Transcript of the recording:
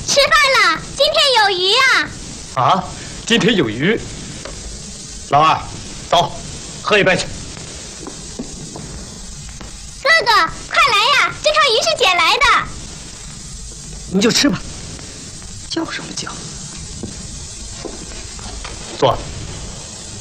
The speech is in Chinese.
吃饭了，今天有鱼呀！ 啊，今天有鱼。老二，走，喝一杯去。 哥哥，快来呀！这条鱼是捡来的。 你就吃吧，叫什么叫？坐。